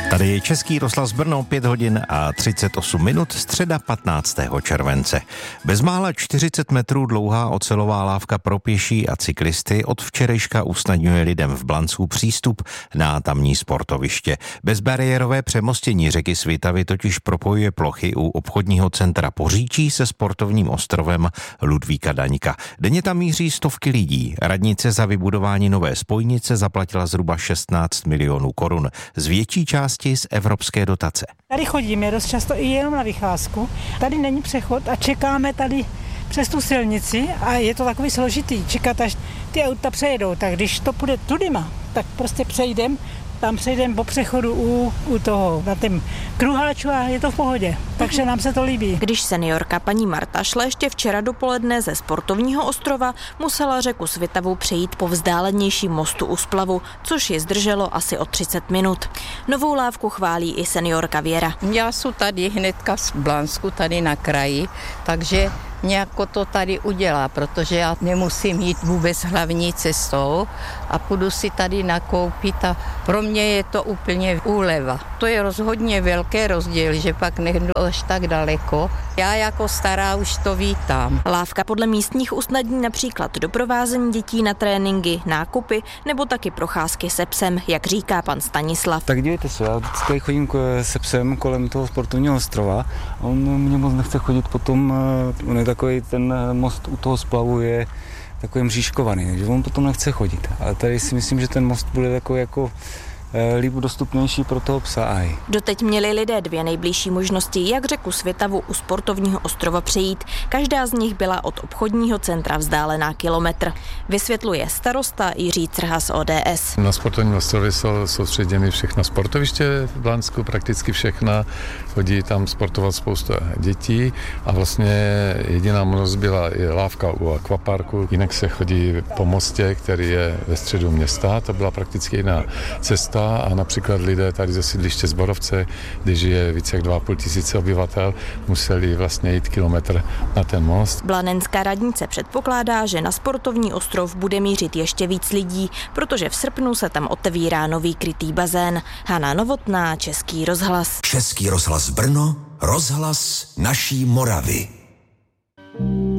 Tady je Český rozhlas Brno, 5 hodin a 38 minut, středa 15. července. Bezmála 40 metrů dlouhá ocelová lávka pro pěší a cyklisty od včerejška usnadňuje lidem v Blansku přístup na tamní sportoviště. Bezbariérové přemostění řeky Svitavy totiž propojuje plochy u obchodního centra Poříčí se sportovním ostrovem Ludvíka Daňka. Denně tam míří stovky lidí. Radnice za vybudování nové spojnice zaplatila zhruba 16 milionů korun. Z větší části z evropské dotace. Tady chodíme dost často i jenom na vycházku. Tady není přechod a čekáme tady přes tu silnici a je to takový složitý čekat, až ty auta přejedou. Tak když to půjde tudyma, tak prostě přejdem po přechodu u toho, na tím kruháču a je to v pohodě. Takže nám se to líbí. Když seniorka paní Marta šla ještě včera dopoledne ze sportovního ostrova, musela řeku Svitavu přejít po vzdálenějším mostu u splavu, což ji zdrželo asi o 30 minut. Novou lávku chválí i seniorka Věra. Já jsem tady hnedka z Blansku, tady na kraji, takže nějako to tady udělá, protože já nemusím jít vůbec hlavní cestou a půjdu si tady nakoupit a pro mě je to úplně úleva. To je rozhodně velký rozdíl, že pak nejdu až tak daleko. Já jako stará už to vítám. Lávka podle místních usnadní například doprovázení dětí na tréninky, nákupy nebo taky procházky se psem, jak říká pan Stanislav. Tak dívejte se, já vždycky chodím se psem kolem toho sportovního ostrova a on mě moc nechce chodit potom, on je takový ten most u toho splavu je takový mřížkovaný, takže on potom nechce chodit. Ale tady si myslím, že ten most bude takový jako líp dostupnější pro toho psa. Doteď měli lidé dvě nejbližší možnosti, jak řeku Svitavu u sportovního ostrova přejít. Každá z nich byla od obchodního centra vzdálená kilometr. Vysvětluje starosta Jiří Crha z ODS. Na sportovním ostrově jsou soustředěny všechna sportoviště v Blansku, prakticky všechna. Chodí tam sportovat spousta dětí a vlastně jediná možnost byla je lávka u akvaparku. Jinak se chodí po mostě, který je ve středu města. To byla prakticky jiná cesta. A například lidé tady ze sídliště Zborovce, kde žije více jak 2,5 tisíce obyvatel, museli vlastně jít kilometr na ten most. Blanenská radnice předpokládá, že na sportovní ostrov bude mířit ještě víc lidí, protože v srpnu se tam otevírá nový krytý bazén. Hana Novotná, Český rozhlas. Český rozhlas Brno, rozhlas naší Moravy.